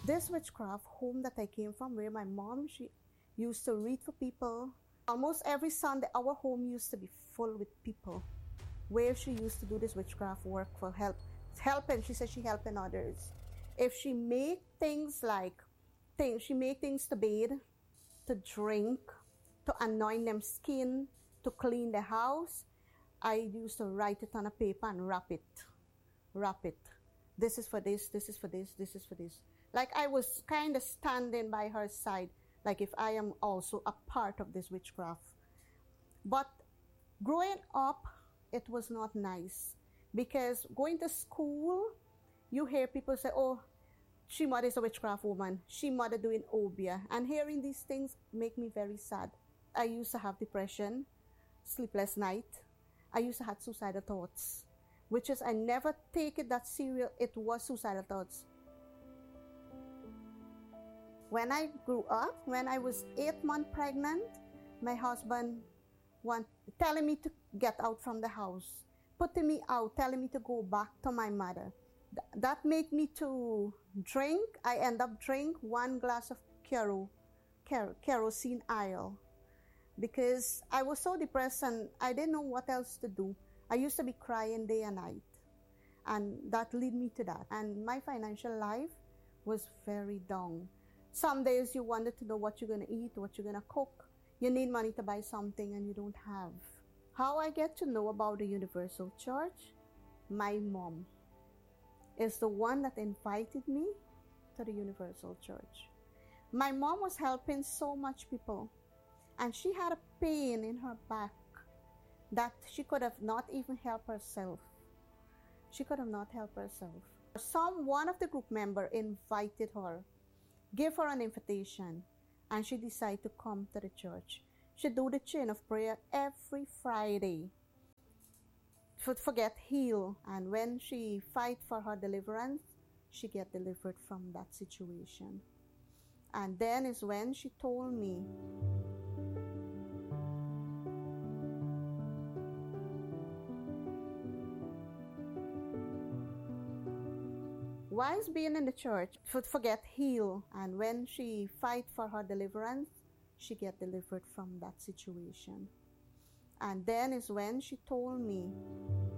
This witchcraft home that I came from, where my mom, she used to read for people. Almost every Sunday, our home used to be full with people, where she used to do this witchcraft work for helping. She said she helping others. If she make things she make things to bathe, to drink, to anoint them skin, to clean the house, I used to write it on a paper and wrap it. This is for this, this is for this, this is for this. Like I was kind of standing by her side, like if I am also a part of this witchcraft. But growing up, it was not nice, because going to school, you hear people say, oh, she mother is a witchcraft woman, she mother doing obia, and hearing these things make me very sad. I used to have depression, sleepless night. I used to have suicidal thoughts, which is I never take it that serious. It was suicidal thoughts. When I grew up, when I was 8 months pregnant, my husband telling me to get out from the house, putting me out, telling me to go back to my mother. That made me to drink. I end up drink 1 glass of kerosene oil, because I was so depressed and I didn't know what else to do. I used to be crying day and night, and that led me to that. And my financial life was very down. Some days you wanted to know what you're going to eat, what you're going to cook. You need money to buy something and you don't have. How I get to know about the Universal Church? My mom is the one that invited me to the Universal Church. My mom was helping so much people, and she had a pain in her back that she could have not even helped herself. She could have not helped herself. One of the group member invited her, gave her an invitation, and she decided to come to the church. She do the chain of prayer every Friday to get healed. And when she fight for her deliverance, she get delivered from that situation. And then is when she told me, why is being in the church to get healed? And when she fight for her deliverance, she get delivered from that situation. And then is when she told me,